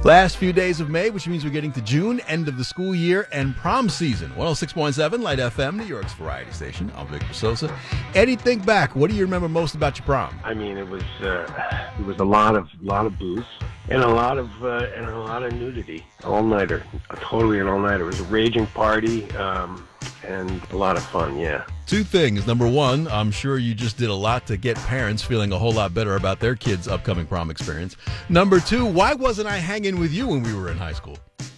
Last few days of May, which means we're getting to June, end of the school year, and prom season. 106.7 Light FM, New York's variety station. I'm Victor Sosa. Eddie, think back. What do you remember most about your prom? I mean, it was a lot of booze and a lot of nudity. All-nighter, totally an all-nighter. It was a raging party and a lot of fun. Yeah. Two things. Number one, I'm sure you just did a lot to get parents feeling a whole lot better about their kids' upcoming prom experience. Number two, why wasn't I hanging with you when we were in high school?